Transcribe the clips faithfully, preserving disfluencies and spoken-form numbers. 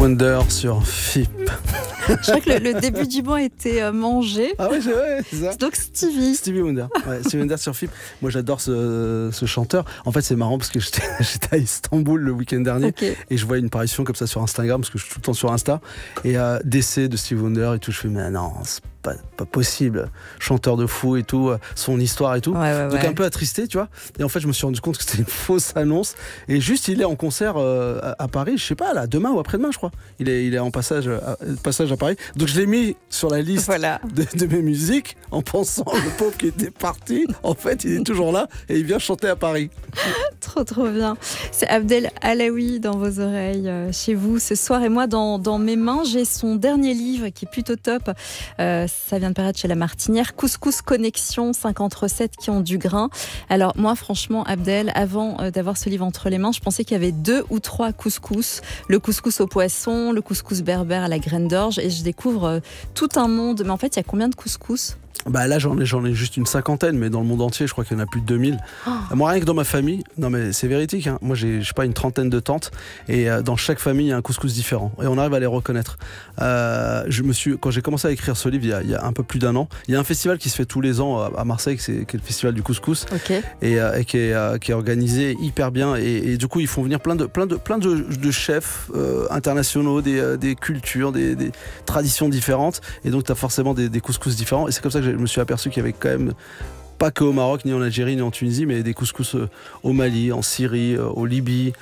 Wonder sur F I P. Je crois que le, le début du mot a été euh, mangé. Ah ouais, c'est vrai, c'est ça. Donc Stevie. Stevie Wonder. Ouais, Stevie Wonder sur F I P. Moi, j'adore ce, ce chanteur. En fait, c'est marrant parce que j'étais, j'étais à Istanbul le week-end dernier Okay. et je vois une parution comme ça sur Instagram parce que je suis tout le temps sur Insta et euh, décès de Stevie Wonder et tout. Je fais mais non, c'est pas, pas possible. Chanteur de fou et tout, son histoire et tout. Ouais, ouais, Donc ouais. un peu attristé, tu vois. Et en fait, je me suis rendu compte que c'était une fausse annonce. Et juste, il est en concert euh, à, à Paris, je sais pas, là, demain ou après-demain, je crois. Il est, il est en passage à, passage à Paris. Donc je l'ai mis sur la liste Voilà. de, de mes musiques en pensant le pauvre qui était parti. En fait, il est toujours là et il vient chanter à Paris. Trop trop bien. C'est Abdel Alaoui dans vos oreilles, euh, chez vous ce soir. Et moi, dans, dans mes mains, j'ai son dernier livre qui est plutôt top. Euh, ça vient de paraître chez La Martinière. Couscous Connexion, cinquante recettes qui ont du grain. Alors moi, franchement, Abdel, avant euh, d'avoir ce livre entre les mains, je pensais qu'il y avait deux ou trois couscous. Le couscous au poisson, le couscous berbère à la graine d'orge. Et je découvre euh, tout un monde. Mais en fait, il y a combien de couscous ? Bah là j'en ai, j'en ai juste une cinquantaine, mais dans le monde entier je crois qu'il y en a plus de deux mille. Oh. Moi rien que dans ma famille, non mais c'est véridique, hein. Moi j'ai je sais pas une trentaine de tantes et euh, dans chaque famille il y a un couscous différent et on arrive à les reconnaître. Euh, je me suis, quand j'ai commencé à écrire ce livre il y, a, il y a un peu plus d'un an, il y a un festival qui se fait tous les ans à Marseille, c'est, qui est le festival du couscous. Okay. Et, euh, et qui, est, euh, qui est organisé hyper bien et, et du coup ils font venir plein de, plein de, plein de, de chefs euh, internationaux, des, euh, des cultures, des, des traditions différentes et donc tu as forcément des, des couscous différents et c'est comme ça que je me suis aperçu qu'il y avait quand même pas que au Maroc, ni en Algérie, ni en Tunisie, mais des couscous au Mali, en Syrie, au Libye,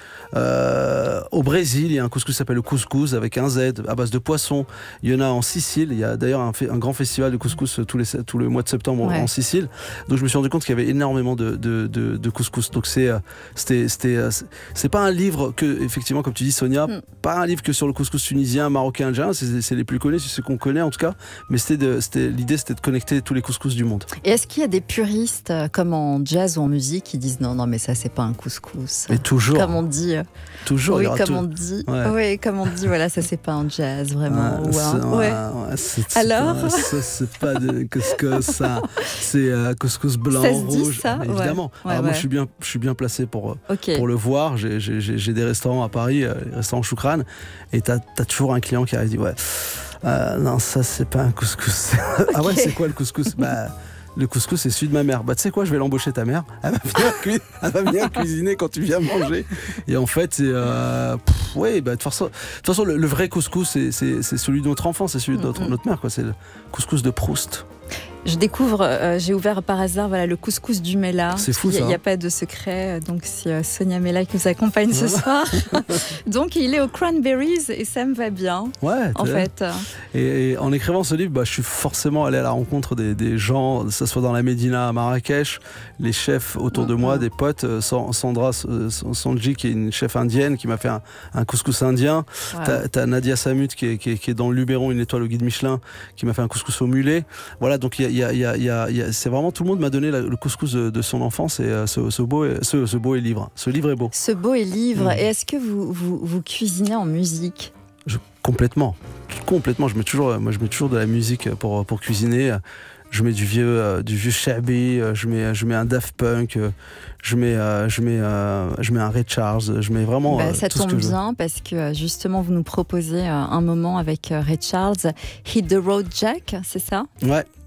euh, au Brésil. Il y a un couscous qui s'appelle le couscous avec un Z à base de poisson. Il y en a en Sicile. Il y a d'ailleurs un, un grand festival de couscous tous les, tout le mois de septembre ouais. en Sicile. Donc je me suis rendu compte qu'il y avait énormément de, de, de, de couscous. Donc c'est, c'était, c'était, c'est pas un livre que, effectivement, comme tu dis, Sonia, mm. pas un livre que sur le couscous tunisien, marocain, algérien. C'est, c'est les plus connus, c'est ceux qu'on connaît en tout cas. Mais c'était de, c'était, l'idée, c'était de connecter tous les couscous du monde. Et est-ce qu'il y a des puristes comme en jazz ou en musique qui disent non non mais ça c'est pas un couscous. Mais toujours. Comme on dit. Toujours. Oui comme tout... on dit. Ouais. Oui comme on dit voilà ça c'est pas un jazz vraiment. Ouais, ou un... ouais. Ouais. Ouais, c'est, Alors. C'est, ça c'est pas de couscous ça. C'est euh, couscous blanc ça se rouge. dit ça ouais, évidemment. Ouais, Alors ouais. moi je suis bien je suis bien placé pour okay. pour le voir. J'ai, j'ai, j'ai des restaurants à Paris, euh, les restaurants Choukran et t'as t'as toujours un client qui arrive et dit ouais euh, non ça c'est pas un couscous. Okay. Ah ouais c'est quoi le couscous? Bah le couscous, c'est celui de ma mère. Bah, tu sais quoi, je vais l'embaucher ta mère. Elle va venir, cu... Elle va venir cuisiner quand tu viens manger. Et en fait, c'est. Euh... Pff, ouais, bah, de toute façon, de toute façon le, le vrai couscous, c'est, c'est, c'est celui de notre enfant, c'est celui de notre, mm-hmm. notre mère, quoi. C'est le couscous de Proust. Je découvre, euh, j'ai ouvert par hasard voilà, le couscous du Mela. C'est fou, ça. Il n'y a, a pas de secret, donc c'est euh, Sonia Mela qui nous accompagne ce soir. Donc il est aux Cranberries et ça me va bien, ouais, en fait. Et, et en écrivant ce livre, bah, je suis forcément allé à la rencontre des, des gens, que ce soit dans la Médina à Marrakech, les chefs autour mm-hmm. de moi, des potes. Sandra Sanji, qui est une chef indienne, qui m'a fait un, un couscous indien. Ouais. T'as, t'as Nadia Samut, qui est, qui, est, qui est dans le Luberon, une étoile au guide Michelin, qui m'a fait un couscous au mulet. Voilà, donc il y a Il y a, il y a, il y a, il y a, c'est vraiment tout le monde m'a donné la, le couscous de, de son enfance et euh, ce, ce, beau, ce, ce beau est livre. Ce livre est beau. Ce beau est livre. Mmh. Et est-ce que vous, vous, vous cuisinez en musique? je, Complètement. Complètement. Je mets toujours, moi, je mets toujours de la musique pour, pour cuisiner. Je mets du vieux, euh, du vieux Shabby, je mets, je mets un Daft Punk, je mets, euh, je mets, euh, je mets un Ray Charles, je mets vraiment. Bah, euh, ça tout tombe ce que bien je... parce que justement vous nous proposez un moment avec Ray Charles, Hit the Road Jack, c'est ça? Ouais,